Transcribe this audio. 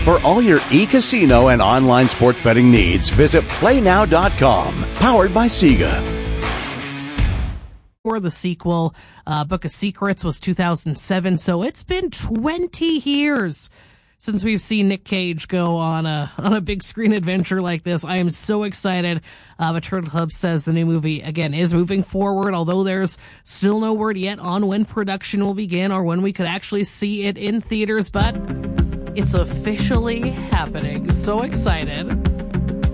For all your e-casino and online sports betting needs, visit PlayNow.com. Powered by Sega. For the sequel, Book of Secrets was 2007, so it's been 20 years since we've seen Nick Cage go on a big screen adventure like this. I am so excited. But Turtle Club says the new movie, again, is moving forward, although there's still no word yet on when production will begin or when we could actually see it in theaters, but it's officially happening. So excited.